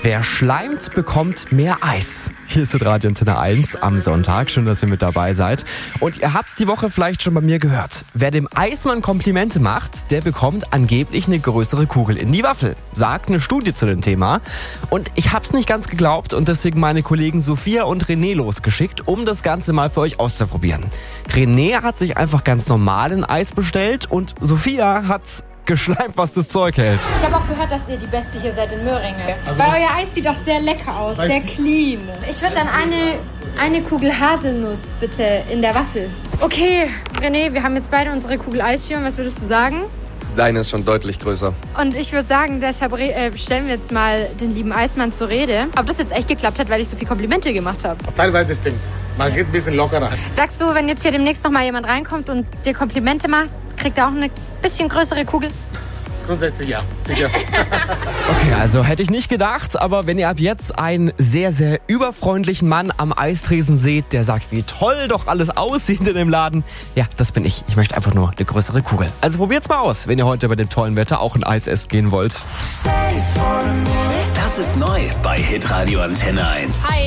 Wer schleimt, bekommt mehr Eis. Hier ist Radio Antenne 1 am Sonntag. Schön, dass ihr mit dabei seid. Und ihr habt's die Woche vielleicht schon bei mir gehört. Wer dem Eismann Komplimente macht, der bekommt angeblich eine größere Kugel in die Waffel. Sagt eine Studie zu dem Thema. Und ich hab's nicht ganz geglaubt und deswegen meine Kollegen Sophia und René losgeschickt, um das Ganze mal für euch auszuprobieren. René hat sich einfach ganz normalen Eis bestellt und Sophia hat geschleimt, was das Zeug hält. Ich habe auch gehört, dass ihr die Beste hier seid in Möhringen. Weil euer Eis sieht doch sehr lecker aus, sehr clean. Ich würde dann eine Kugel Haselnuss bitte in der Waffel. Okay, René, wir haben jetzt beide unsere Kugel Eis hier. Und was würdest du sagen? Deine ist schon deutlich größer. Und ich würde sagen, deshalb stellen wir jetzt mal den lieben Eismann zur Rede. Ob das jetzt echt geklappt hat, weil ich so viele Komplimente gemacht habe. Teilweise stimmt. Man geht ein bisschen lockerer. Sagst du, wenn jetzt hier demnächst noch mal jemand reinkommt und dir Komplimente macht, kriegt er auch eine bisschen größere Kugel? Grundsätzlich ja, sicher. Okay, also hätte ich nicht gedacht, aber wenn ihr ab jetzt einen sehr, sehr überfreundlichen Mann am Eistresen seht, der sagt, wie toll doch alles aussieht in dem Laden, ja, das bin ich. Ich möchte einfach nur eine größere Kugel. Also probiert's mal aus, wenn ihr heute bei dem tollen Wetter auch ein Eis essen gehen wollt. Das ist neu bei Hitradio Antenne 1. Hi.